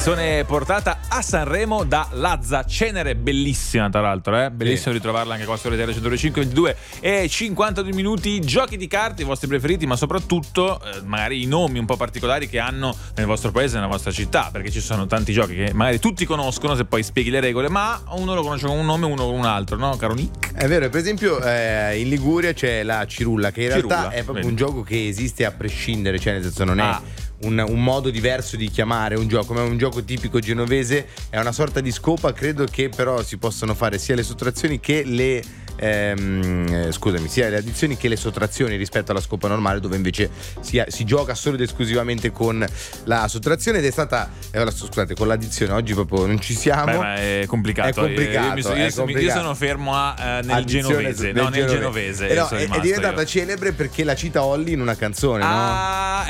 canzone portata a Sanremo da Lazza, Cenere, bellissima tra l'altro, bellissimo ritrovarla anche qua su RTL 105, 22 e 52 minuti. Giochi di carte, i vostri preferiti, ma soprattutto magari i nomi un po' particolari che hanno nel vostro paese, nella vostra città, perché ci sono tanti giochi che magari tutti conoscono se poi spieghi le regole, ma uno lo conosce con un nome e uno con un altro, no, caro Nick? È vero, per esempio in Liguria c'è la Cirulla, che in realtà è proprio un gioco che esiste a prescindere, cioè nel senso non è un modo diverso di chiamare un gioco, ma è un gioco tipico genovese, è una sorta di scopa. Credo che però si possano fare sia le sottrazioni che le sia le addizioni che le sottrazioni rispetto alla scopa normale, dove invece si gioca solo ed esclusivamente con la sottrazione, ed è stata scusate, con l'addizione oggi proprio non ci siamo. Ma è complicato. Io sono fermo nel genovese. È diventata celebre perché la cita Olli in una canzone, no?